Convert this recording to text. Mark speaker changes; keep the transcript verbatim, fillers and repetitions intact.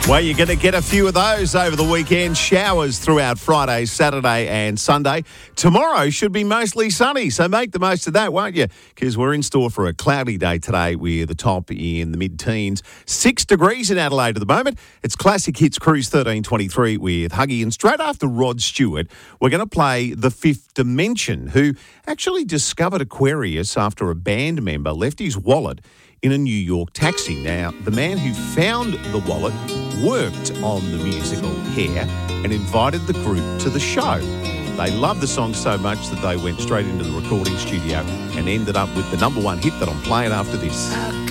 Speaker 1: Well, you're going to get a few of those over the weekend. Showers throughout Friday, Saturday and Sunday. Tomorrow should be mostly sunny, so make the most of that, won't you? Because we're in store for a cloudy day today with the top in the mid-teens. Six degrees in Adelaide at the moment. It's Classic Hits Cruise thirteen twenty-three with Huggy. And straight after Rod Stewart, we're going to play The Fifth Dimension, who actually discovered Aquarius after a band member left his wallet in a New York taxi. Now, the man who found the wallet worked on the musical Hair and invited the group to the show. They loved the song so much that they went straight into the recording studio and ended up with the number one hit that I'm playing after this.